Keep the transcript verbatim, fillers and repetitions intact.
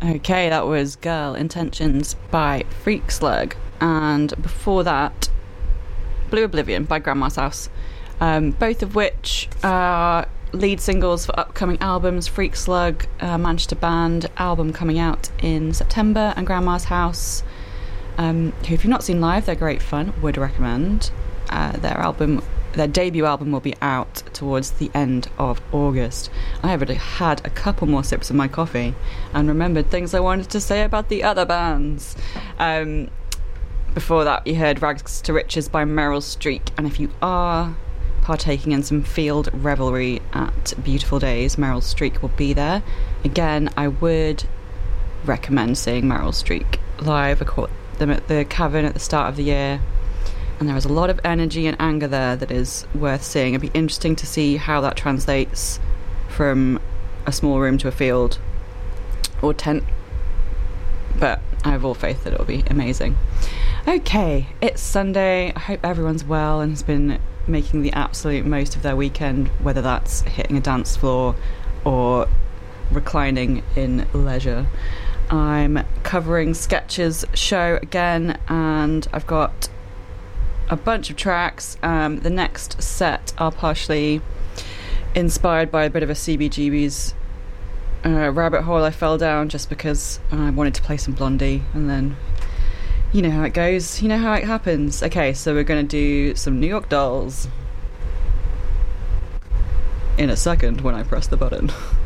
Okay, that was Girl Intentions by Freak Slug, and before that, Blue Oblivion by Grandma's House, um, both of which are lead singles for upcoming albums. Freak Slug, uh, Manchester band, album coming out in September, and Grandma's House, um, who if you've not seen live, they're great fun, would recommend. Uh, their album, their debut album will be out towards the end of August. I have already had a couple more sips of my coffee and remembered things I wanted to say about the other bands. Um, before that, you heard Rags to Riches by Meryl Streep, and if you are partaking in some field revelry at Beautiful Days, Meryl Streep will be there. Again, I would recommend seeing Meryl Streep live. I caught them at the Cavern at the start of the year, and there was a lot of energy and anger there that is worth seeing. It'd be interesting to see how that translates from a small room to a field or tent, but I have all faith that it'll be amazing. Okay, it's Sunday. I hope everyone's well and has been making the absolute most of their weekend, whether that's hitting a dance floor or reclining in leisure. I'm covering Sketch's show again, and I've got a bunch of tracks. Um, the next set are partially inspired by a bit of a C B G B's uh, rabbit hole I fell down just because I wanted to play some Blondie, and then you know how it goes, you know how it happens. Okay, so we're going to do some New York Dolls in a second when I press the button.